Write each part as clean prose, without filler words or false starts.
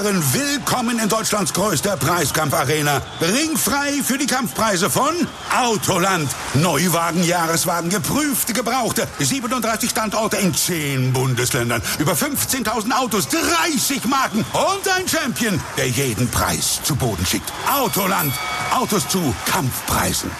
Willkommen in Deutschlands größter Preiskampfarena. Ringfrei für die Kampfpreise von Autoland. Neuwagen, Jahreswagen, geprüfte, gebrauchte. 37 Standorte in 10 Bundesländern. Über 15.000 Autos, 30 Marken und ein Champion, der jeden Preis zu Boden schickt. Autoland. Autos zu Kampfpreisen.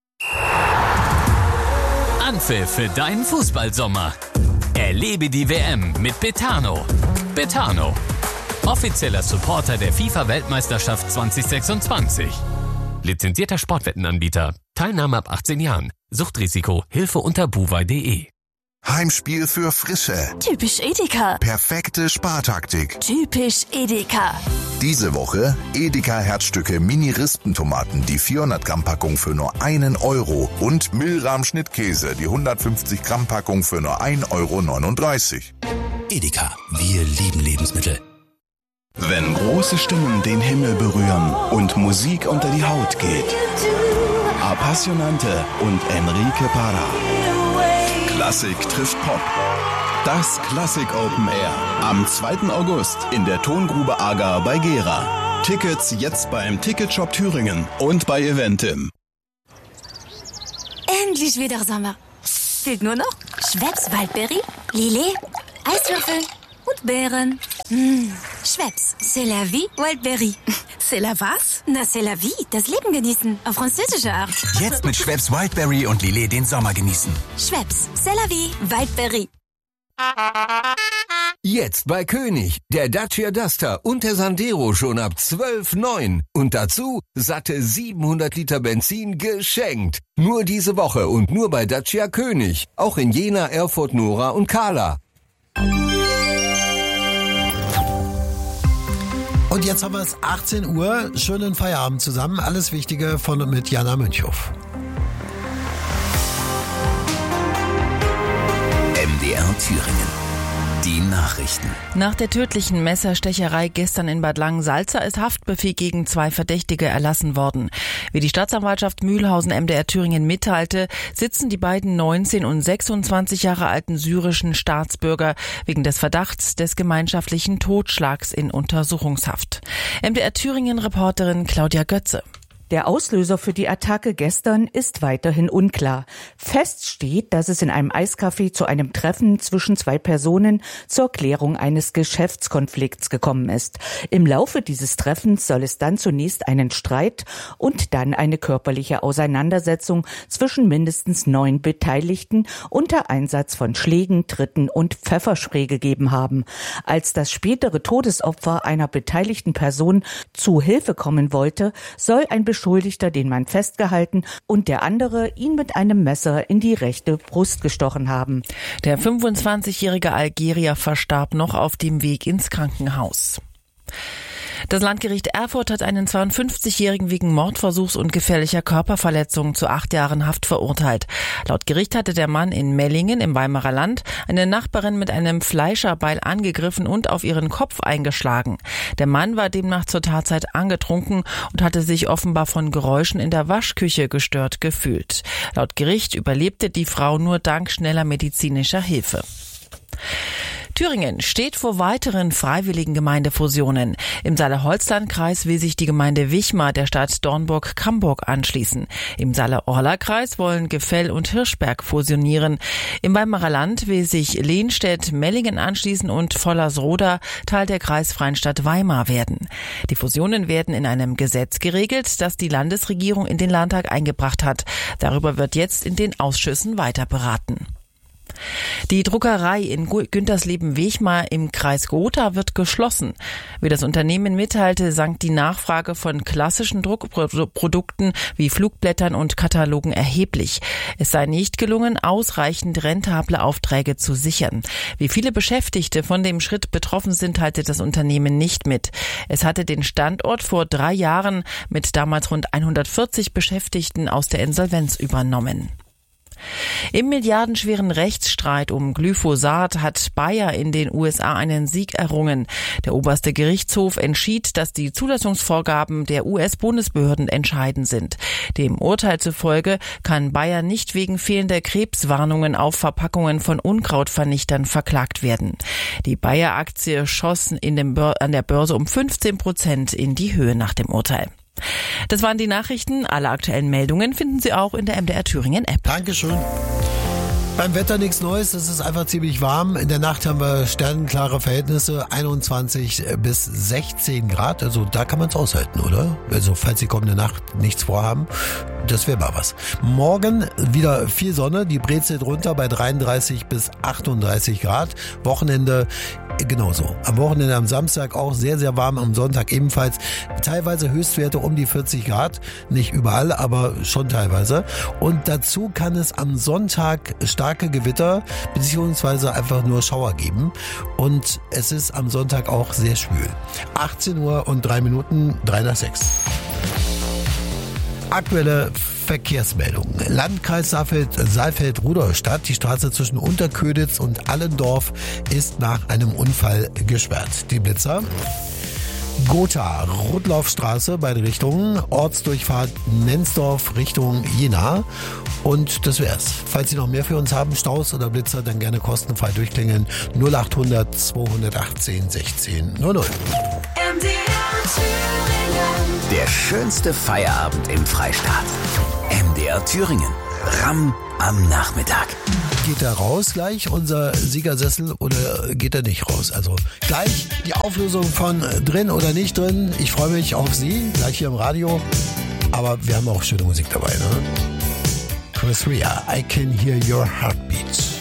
Anpfiff für deinen Fußballsommer. Erlebe die WM mit Betano. Betano. Offizieller Supporter der FIFA-Weltmeisterschaft 2026. Lizenzierter Sportwettenanbieter. Teilnahme ab 18 Jahren. Suchtrisiko. Hilfe unter buwei.de. Heimspiel für Frische. Typisch Edeka. Perfekte Spartaktik. Typisch Edeka. Diese Woche Edeka Herzstücke Mini-Rispentomaten, die 400 Gramm Packung für nur 1 Euro und Milram Schnittkäse, die 150 Gramm Packung für nur 1,39 Euro. Edeka. Wir lieben Lebensmittel. Wenn große Stimmen den Himmel berühren und Musik unter die Haut geht. Appassionante und Enrique Parra. Klassik trifft Pop. Das Klassik Open Air. Am 2. August in der Tongrube Agar bei Gera. Tickets jetzt beim Ticketshop Thüringen und bei Eventim. Endlich wieder Sommer. Fehlt nur noch Schweppes Waldberry, Lillet, Eiswürfel und Beeren. Schweppes, c'est la vie, Wildberry. C'est la was? Na, c'est la vie, das Leben genießen, auf französische Art. Jetzt mit Schweppes Wildberry und Lillet den Sommer genießen. Schweppes, c'est la vie, Wildberry. Jetzt bei König, der Dacia Duster und der Sandero schon ab 12,9. Und dazu satte 700 Liter Benzin geschenkt. Nur diese Woche und nur bei Dacia König. Auch in Jena, Erfurt, Nora und Kahla. Und jetzt haben wir es 18 Uhr. Schönen Feierabend zusammen. Alles Wichtige von und mit Jana Münchhoff. MDR Thüringen. Die Nachrichten. Nach der tödlichen Messerstecherei gestern in Bad Langensalza ist Haftbefehl gegen 2 Verdächtige erlassen worden. Wie die Staatsanwaltschaft Mühlhausen MDR Thüringen mitteilte, sitzen die beiden 19 und 26 Jahre alten syrischen Staatsbürger wegen des Verdachts des gemeinschaftlichen Totschlags in Untersuchungshaft. MDR Thüringen-Reporterin Claudia Götze. Der Auslöser für die Attacke gestern ist weiterhin unklar. Fest steht, dass es in einem Eiscafé zu einem Treffen zwischen 2 Personen zur Klärung eines Geschäftskonflikts gekommen ist. Im Laufe dieses Treffens soll es dann zunächst einen Streit und dann eine körperliche Auseinandersetzung zwischen mindestens 9 Beteiligten unter Einsatz von Schlägen, Tritten und Pfefferspray gegeben haben. Als das spätere Todesopfer einer beteiligten Person zu Hilfe kommen wollte, soll ein Beschuldigter den Mann festgehalten und der andere ihn mit einem Messer in die rechte Brust gestochen haben. Der 25-jährige Algerier verstarb noch auf dem Weg ins Krankenhaus. Das Landgericht Erfurt hat einen 52-Jährigen wegen Mordversuchs und gefährlicher Körperverletzung zu 8 Jahren Haft verurteilt. Laut Gericht hatte der Mann in Mellingen im Weimarer Land eine Nachbarin mit einem Fleischerbeil angegriffen und auf ihren Kopf eingeschlagen. Der Mann war demnach zur Tatzeit angetrunken und hatte sich offenbar von Geräuschen in der Waschküche gestört gefühlt. Laut Gericht überlebte die Frau nur dank schneller medizinischer Hilfe. Thüringen steht vor weiteren freiwilligen Gemeindefusionen. Im Saale-Holzland-Kreis will sich die Gemeinde Wichmar der Stadt Dornburg-Camburg anschließen. Im Saale-Orla-Kreis wollen Gefell und Hirschberg fusionieren. Im Weimarer Land will sich Lehnstedt-Mellingen anschließen und Vollersroda Teil der kreisfreien Stadt Weimar werden. Die Fusionen werden in einem Gesetz geregelt, das die Landesregierung in den Landtag eingebracht hat. Darüber wird jetzt in den Ausschüssen weiter beraten. Die Druckerei in Güntersleben-Wichmar im Kreis Gotha wird geschlossen. Wie das Unternehmen mitteilte, sank die Nachfrage von klassischen Druckprodukten wie Flugblättern und Katalogen erheblich. Es sei nicht gelungen, ausreichend rentable Aufträge zu sichern. Wie viele Beschäftigte von dem Schritt betroffen sind, teilte das Unternehmen nicht mit. Es hatte den Standort vor 3 Jahren mit damals rund 140 Beschäftigten aus der Insolvenz übernommen. Im milliardenschweren Rechtsstreit um Glyphosat hat Bayer in den USA einen Sieg errungen. Der oberste Gerichtshof entschied, dass die Zulassungsvorgaben der US-Bundesbehörden entscheidend sind. Dem Urteil zufolge kann Bayer nicht wegen fehlender Krebswarnungen auf Verpackungen von Unkrautvernichtern verklagt werden. Die Bayer-Aktie schoss an der Börse um 15% in die Höhe nach dem Urteil. Das waren die Nachrichten. Alle aktuellen Meldungen finden Sie auch in der MDR Thüringen App. Dankeschön. Beim Wetter nichts Neues, es ist einfach ziemlich warm. In der Nacht haben wir sternenklare Verhältnisse, 21 bis 16 Grad. Also da kann man es aushalten, oder? Also falls Sie kommende Nacht nichts vorhaben, das wäre mal was. Morgen wieder viel Sonne, die brezelt runter bei 33 bis 38 Grad. Wochenende genauso. Am Wochenende am Samstag auch sehr, sehr warm, am Sonntag ebenfalls. Teilweise Höchstwerte um die 40 Grad. Nicht überall, aber schon teilweise. Und dazu kann es am Sonntag starke Gewitter beziehungsweise einfach nur Schauer geben. Und es ist am Sonntag auch sehr schwül. 18 Uhr und 3 Minuten, 3 nach 6. Aktuelle Verkehrsmeldung. Landkreis Saalfeld-Rudolstadt. Die Straße zwischen Unterköditz und Allendorf ist nach einem Unfall gesperrt. Die Blitzer. Gotha, Rudlaufstraße, beide Richtungen. Ortsdurchfahrt Nensdorf Richtung Jena. Und das wär's. Falls Sie noch mehr für uns haben, Staus oder Blitzer, dann gerne kostenfrei durchklingeln. 0800 218 16 00. Der schönste Feierabend im Freistaat. MDR Thüringen. Ramm am Nachmittag. Geht er raus gleich, unser Siegersessel, oder geht er nicht raus? Also gleich die Auflösung von drin oder nicht drin. Ich freue mich auf Sie, gleich hier im Radio. Aber wir haben auch schöne Musik dabei, ne? Chris Rea, I Can Hear Your Heartbeat.